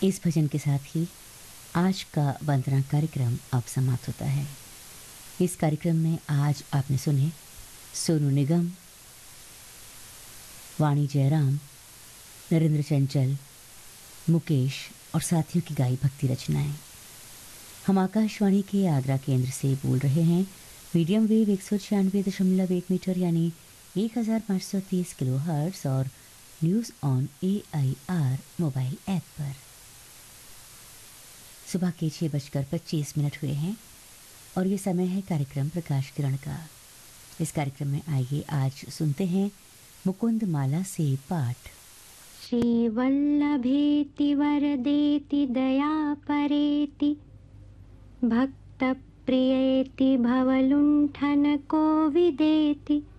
इस भजन के साथ ही आज का वंदना कार्यक्रम अब समाप्त होता है। इस कार्यक्रम में आज आपने सुने सोनू निगम, वाणी जयराम, नरेंद्र चंचल, मुकेश और साथियों की गाई भक्ति रचनाएं। हम आकाशवाणी के आगरा केंद्र से बोल रहे हैं मीडियम वेव 196.1 मीटर यानी 1530 किलो हर्ट्ज और news on AIR mobile app पर। सुबह के 6:25 हुए हैं और ये समय है कार्यक्रम प्रकाश किरण का। इस कार्यक्रम में आइए आज सुनते हैं मुकुंद माला से पाठ। श्रीवल्लभेति वरदेति दयापरेति भक्तप्रियेति भवलुण्ठन कोविदेति